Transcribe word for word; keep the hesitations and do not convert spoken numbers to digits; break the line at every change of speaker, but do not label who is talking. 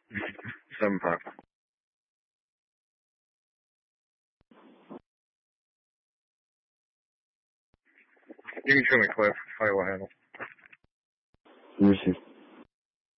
Seven five. You can show me Cliff. Iowa handle.
Receive.